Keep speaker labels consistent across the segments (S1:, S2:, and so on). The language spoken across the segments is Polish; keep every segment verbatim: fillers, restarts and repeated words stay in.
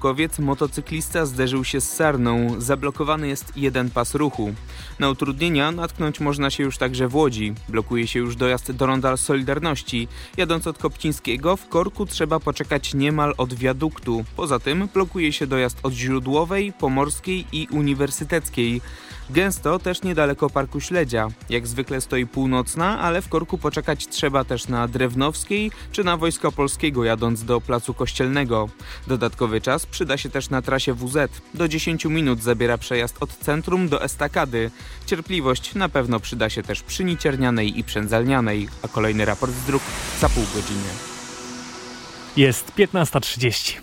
S1: Żłobkowiec motocyklista zderzył się z sarną. Zablokowany jest jeden pas ruchu. Na utrudnienia natknąć można się już także w Łodzi. Blokuje się już dojazd do ronda Solidarności. Jadąc od Kopcińskiego w korku trzeba poczekać niemal od wiaduktu. Poza tym blokuje się dojazd od Źródłowej, Pomorskiej i Uniwersyteckiej. Gęsto też niedaleko Parku Śledzia. Jak zwykle stoi północna, ale w korku poczekać trzeba też na Drewnowskiej czy na Wojska Polskiego jadąc do Placu Kościelnego. Dodatkowy czas przyda się też na trasie W Z. Do dziesięć minut zabiera przejazd od centrum do Estakady. Cierpliwość na pewno przyda się też przy Niciernianej i Przędzalnianej, a kolejny raport z dróg za pół godziny.
S2: Jest piętnasta trzydzieści.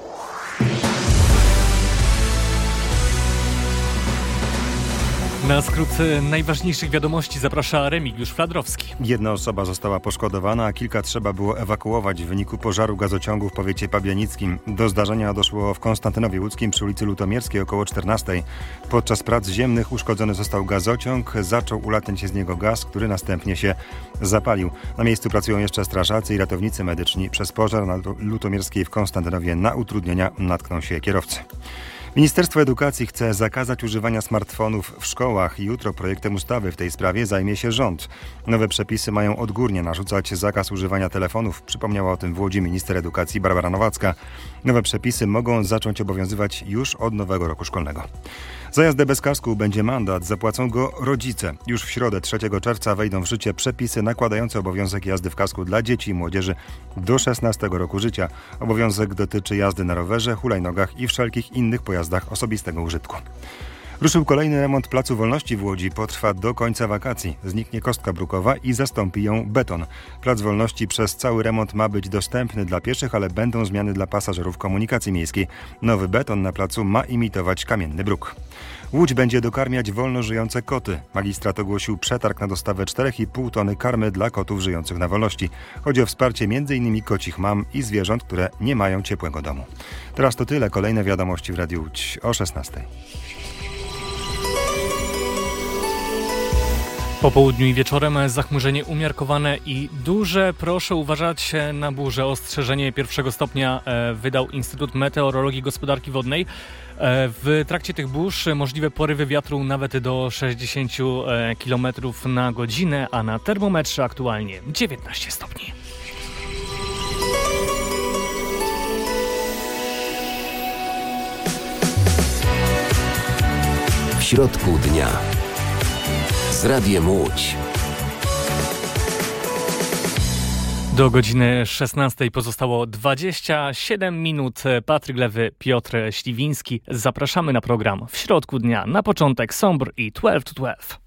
S2: Na skrót najważniejszych wiadomości zaprasza Remigiusz Fladrowski.
S3: Jedna osoba została poszkodowana, a kilka trzeba było ewakuować w wyniku pożaru gazociągu w powiecie pabianickim. Do zdarzenia doszło w Konstantynowie Łódzkim przy ulicy Lutomierskiej około czternastej. Podczas prac ziemnych uszkodzony został gazociąg, zaczął ulatniać się z niego gaz, który następnie się zapalił. Na miejscu pracują jeszcze strażacy i ratownicy medyczni. Przez pożar na Lutomierskiej w Konstantynowie na utrudnienia natkną się kierowcy. Ministerstwo Edukacji chce zakazać używania smartfonów w szkołach. Jutro projektem ustawy w tej sprawie zajmie się rząd. Nowe przepisy mają odgórnie narzucać zakaz używania telefonów. Przypomniała o tym w Łodzi minister edukacji Barbara Nowacka. Nowe przepisy mogą zacząć obowiązywać już od nowego roku szkolnego. Za jazdę bez kasku będzie mandat, zapłacą go rodzice. Już w środę trzeciego czerwca wejdą w życie przepisy nakładające obowiązek jazdy w kasku dla dzieci i młodzieży do szesnastego roku życia. Obowiązek dotyczy jazdy na rowerze, hulajnogach i wszelkich innych pojazdach osobistego użytku. Ruszył kolejny remont Placu Wolności w Łodzi. Potrwa do końca wakacji. Zniknie kostka brukowa i zastąpi ją beton. Plac Wolności przez cały remont ma być dostępny dla pieszych, ale będą zmiany dla pasażerów komunikacji miejskiej. Nowy beton na placu ma imitować kamienny bruk. Łódź będzie dokarmiać wolno żyjące koty. Magistrat ogłosił przetarg na dostawę cztery i pół tony karmy dla kotów żyjących na wolności. Chodzi o wsparcie między innymi kocich mam i zwierząt, które nie mają ciepłego domu. Teraz to tyle. Kolejne wiadomości w Radiu Łódź o szesnastej.
S2: Po południu i wieczorem zachmurzenie umiarkowane i duże. Proszę uważać na burze. Ostrzeżenie pierwszego stopnia wydał Instytut Meteorologii i Gospodarki Wodnej. W trakcie tych burz możliwe porywy wiatru nawet do sześćdziesiąt kilometrów na godzinę, a na termometrze aktualnie dziewiętnaście stopni.
S4: W środku dnia. Z Radiem Łódź.
S2: Do godziny szesnastej pozostało dwadzieścia siedem minut. Patryk Lewy, Piotr Śliwiński. Zapraszamy na program W środku dnia. Na początek Sombr i dwanaście to dwanaście.